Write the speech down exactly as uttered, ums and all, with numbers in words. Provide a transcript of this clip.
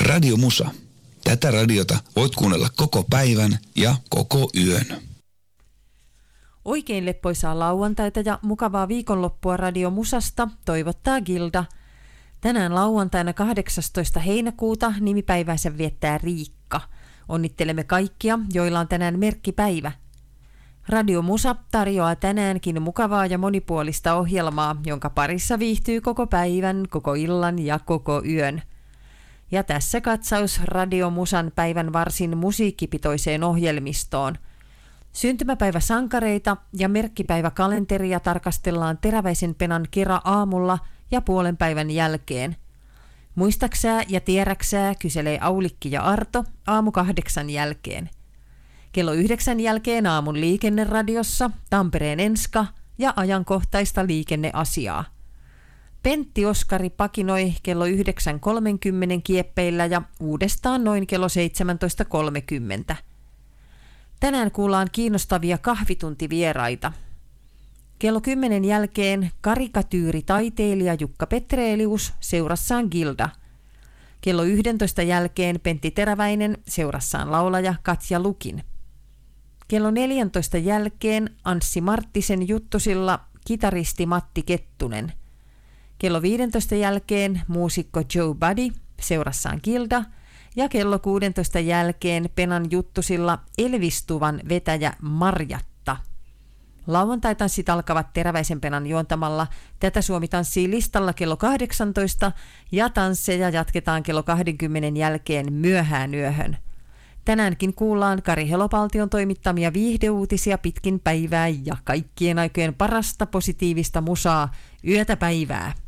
Radio Musa. Tätä radiota voit kuunnella koko päivän ja koko yön. Oikein leppoisaa lauantaita ja mukavaa viikonloppua Radio Musasta toivottaa Gilda. Tänään lauantaina kahdeksastoista heinäkuuta nimipäivänsä viettää Riikka. Onnittelemme kaikkia, joilla on tänään merkkipäivä. Radio Musa tarjoaa tänäänkin mukavaa ja monipuolista ohjelmaa, jonka parissa viihtyy koko päivän, koko illan ja koko yön. Ja tässä katsaus Radio Musan päivän varsin musiikkipitoiseen ohjelmistoon. Syntymäpäiväsankareita ja merkkipäiväkalenteria tarkastellaan Teräväisen Penan kera aamulla ja puolen päivän jälkeen. Muistaksää ja tiedäksää, kyselee Aulikki ja Arto aamu kahdeksan jälkeen. Kello yhdeksän jälkeen aamun liikenneradiossa Tampereen Enska ja ajankohtaista liikenneasiaa. Pentti Oskari pakinoi kello yhdeksän kolmekymmentä kieppeillä ja uudestaan noin kello seitsemäntoista kolmekymmentä. Tänään kuullaan kiinnostavia kahvituntivieraita. Kello kymmenen jälkeen karikatyyri-taiteilija Jukka Petreelius seurassaan Gilda. Kello yksitoista jälkeen Pentti Teräväinen seurassaan laulaja Katja Lukin. Kello neljäntoista jälkeen Anssi Marttisen juttusilla kitaristi Matti Kettunen. Kello viidentoista jälkeen muusikko Joe Buddy seurassaan Gilda ja kello kuudentoista jälkeen Penan juttusilla Elvistuvan vetäjä Marjatta. Lauantai-tanssit alkavat Teräväisen Penan juontamalla Tätä Suomi tanssii listalla kello kahdeksantoista ja tansseja jatketaan kello kaksikymmentä jälkeen myöhään yöhön. Tänäänkin kuullaan Kari Helopaltion toimittamia viihdeuutisia pitkin päivää ja kaikkien aikojen parasta positiivista musaa yötä päivää.